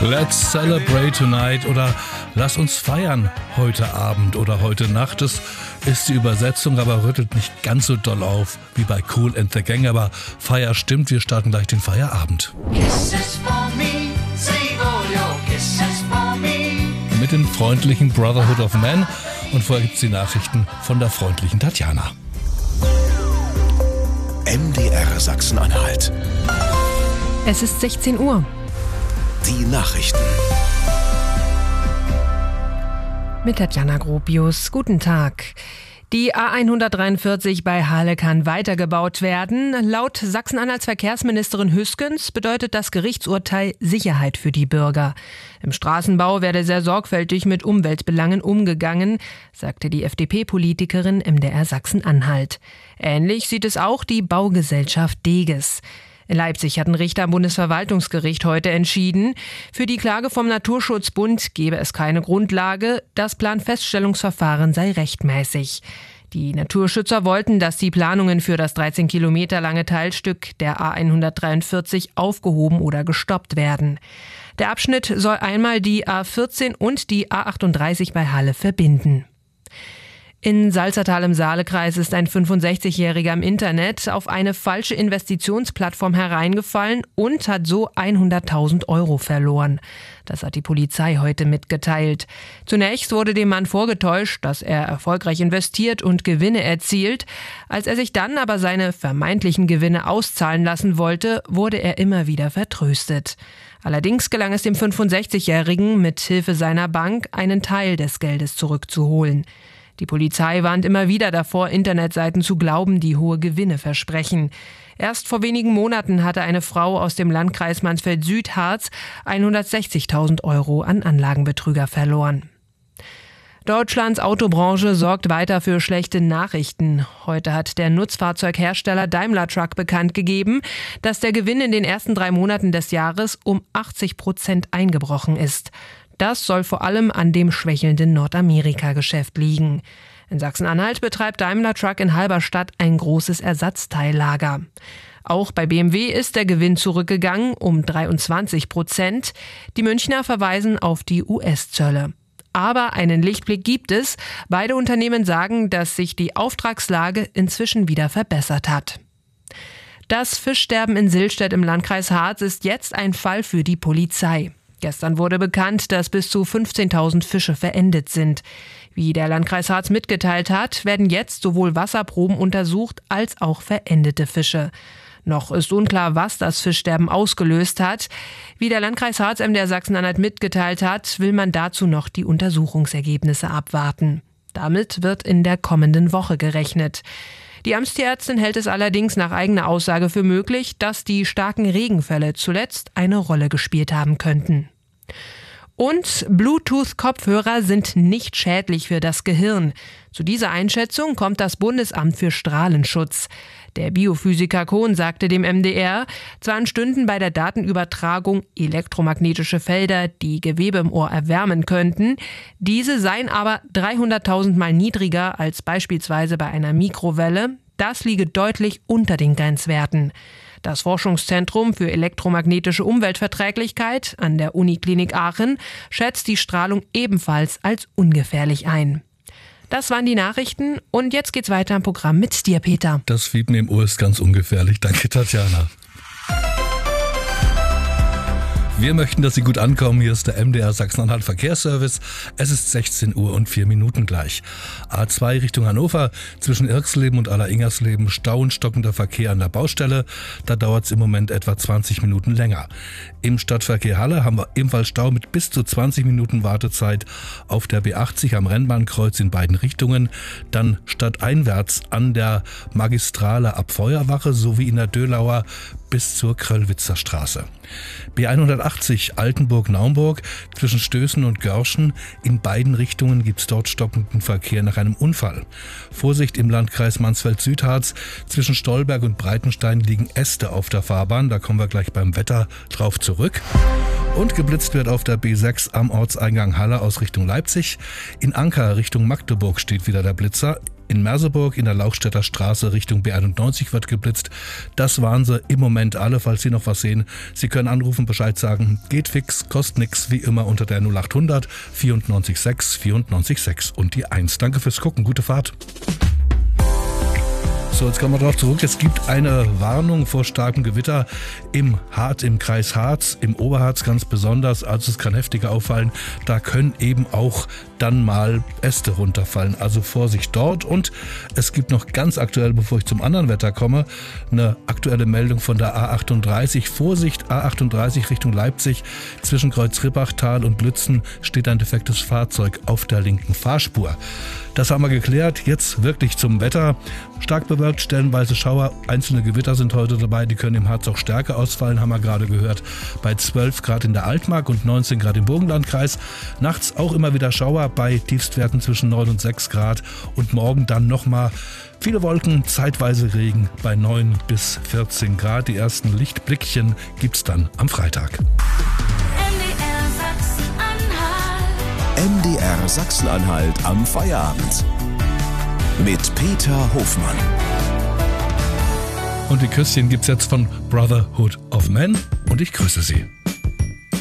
Let's celebrate tonight oder lass uns feiern heute Abend oder heute Nacht. Das ist die Übersetzung, aber rüttelt nicht ganz so doll auf wie bei Kool and the Gang. Aber Feier stimmt, wir starten gleich den Feierabend. Kisses for me, save all your kisses for me. Mit dem freundlichen Brotherhood of Man. Und vorher gibt's die Nachrichten von der freundlichen Tatjana. MDR Sachsen-Anhalt. Es ist 16 Uhr. Die Nachrichten. Mit Tatjana Gropius. Guten Tag. Die A143 bei Halle kann weitergebaut werden. Laut Sachsen-Anhalts Verkehrsministerin Hüskens bedeutet das Gerichtsurteil Sicherheit für die Bürger. Im Straßenbau werde sehr sorgfältig mit Umweltbelangen umgegangen, sagte die FDP-Politikerin MDR Sachsen-Anhalt. Ähnlich sieht es auch die Baugesellschaft Deges. In Leipzig hat ein Richter am Bundesverwaltungsgericht heute entschieden, für die Klage vom Naturschutzbund gebe es keine Grundlage, das Planfeststellungsverfahren sei rechtmäßig. Die Naturschützer wollten, dass die Planungen für das 13 Kilometer lange Teilstück der A143 aufgehoben oder gestoppt werden. Der Abschnitt soll einmal die A14 und die A38 bei Halle verbinden. In Salzertal im Saalekreis ist ein 65-Jähriger im Internet auf eine falsche Investitionsplattform hereingefallen und hat so 100.000 Euro verloren. Das hat die Polizei heute mitgeteilt. Zunächst wurde dem Mann vorgetäuscht, dass er erfolgreich investiert und Gewinne erzielt. Als er sich dann aber seine vermeintlichen Gewinne auszahlen lassen wollte, wurde er immer wieder vertröstet. Allerdings gelang es dem 65-Jährigen mit Hilfe seiner Bank, einen Teil des Geldes zurückzuholen. Die Polizei warnt immer wieder davor, Internetseiten zu glauben, die hohe Gewinne versprechen. Erst vor wenigen Monaten hatte eine Frau aus dem Landkreis Mansfeld-Südharz 160.000 Euro an Anlagenbetrüger verloren. Deutschlands Autobranche sorgt weiter für schlechte Nachrichten. Heute hat der Nutzfahrzeughersteller Daimler Truck bekannt gegeben, dass der Gewinn in den ersten 3 Monaten des Jahres um 80% eingebrochen ist. Das soll vor allem an dem schwächelnden Nordamerika-Geschäft liegen. In Sachsen-Anhalt betreibt Daimler Truck in Halberstadt ein großes Ersatzteillager. Auch bei BMW ist der Gewinn zurückgegangen um 23%. Die Münchner verweisen auf die US-Zölle. Aber einen Lichtblick gibt es. Beide Unternehmen sagen, dass sich die Auftragslage inzwischen wieder verbessert hat. Das Fischsterben in Sillstedt im Landkreis Harz ist jetzt ein Fall für die Polizei. Gestern wurde bekannt, dass bis zu 15.000 Fische verendet sind. Wie der Landkreis Harz mitgeteilt hat, werden jetzt sowohl Wasserproben untersucht als auch verendete Fische. Noch ist unklar, was das Fischsterben ausgelöst hat. Wie der Landkreis Harz MDR Sachsen-Anhalt mitgeteilt hat, will man dazu noch die Untersuchungsergebnisse abwarten. Damit wird in der kommenden Woche gerechnet. Die Amtstierärztin hält es allerdings nach eigener Aussage für möglich, dass die starken Regenfälle zuletzt eine Rolle gespielt haben könnten. Und Bluetooth-Kopfhörer sind nicht schädlich für das Gehirn. Zu dieser Einschätzung kommt das Bundesamt für Strahlenschutz. Der Biophysiker Kohn sagte dem MDR, zwar entstünden bei der Datenübertragung elektromagnetische Felder, die Gewebe im Ohr erwärmen könnten, diese seien aber 300.000 Mal niedriger als beispielsweise bei einer Mikrowelle. Das liege deutlich unter den Grenzwerten. Das Forschungszentrum für elektromagnetische Umweltverträglichkeit an der Uniklinik Aachen schätzt die Strahlung ebenfalls als ungefährlich ein. Das waren die Nachrichten und jetzt geht's weiter im Programm mit dir, Peter. Das Fiepen im Ohr ist ganz ungefährlich. Danke, Tatjana. Wir möchten, dass Sie gut ankommen. Hier ist der MDR Sachsen-Anhalt Verkehrsservice. Es ist 16 Uhr und 4 Minuten gleich. A2 Richtung Hannover, zwischen Irxleben und Alleringers-Leben, Stau und stockender Verkehr an der Baustelle. Da dauert es im Moment etwa 20 Minuten länger. Im Stadtverkehr Halle haben wir ebenfalls Stau mit bis zu 20 Minuten Wartezeit auf der B80 am Rennbahnkreuz in beiden Richtungen. Dann stadteinwärts an der Magistrale ab Feuerwache sowie in der Dölauer bis zur Kröllwitzer Straße. B180 Altenburg-Naumburg zwischen Stößen und Görschen. In beiden Richtungen gibt es dort stockenden Verkehr nach einem Unfall. Vorsicht im Landkreis Mansfeld-Südharz. Zwischen Stolberg und Breitenstein liegen Äste auf der Fahrbahn. Da kommen wir gleich beim Wetter drauf zurück. Und geblitzt wird auf der B6 am Ortseingang Halle aus Richtung Leipzig. In Anker Richtung Magdeburg steht wieder der Blitzer. In Merseburg in der Lauchstädter Straße Richtung B91 wird geblitzt. Das waren sie im Moment alle. Falls Sie noch was sehen, Sie können anrufen, Bescheid sagen. Geht fix, kostet nix, wie immer unter der 0800 94 6 94 6 und die 1. Danke fürs Gucken, gute Fahrt. So, jetzt kommen wir darauf zurück. Es gibt eine Warnung vor starkem Gewitter im Kreis Harz, im Oberharz ganz besonders. Also es kann heftiger auffallen. Da können eben auch dann mal Äste runterfallen. Also Vorsicht dort. Und es gibt noch ganz aktuell, bevor ich zum anderen Wetter komme, eine aktuelle Meldung von der A38. Vorsicht, A38 Richtung Leipzig. Zwischen Kreuz-Rippachtal und Lützen steht ein defektes Fahrzeug auf der linken Fahrspur. Das haben wir geklärt. Jetzt wirklich zum Wetter. Stark bewölkt, stellenweise Schauer. Einzelne Gewitter sind heute dabei. Die können im Harz auch stärker ausfallen, haben wir gerade gehört. Bei 12 Grad in der Altmark und 19 Grad im Burgenlandkreis. Nachts auch immer wieder Schauer bei Tiefstwerten zwischen 9 und 6 Grad. Und morgen dann nochmal viele Wolken, zeitweise Regen bei 9 bis 14 Grad. Die ersten Lichtblickchen gibt's dann am Freitag. MDR Sachsen-Anhalt am Feierabend. Mit Peter Hofmann. Und die Küsschen gibt's jetzt von Brotherhood of Men und ich grüße Sie.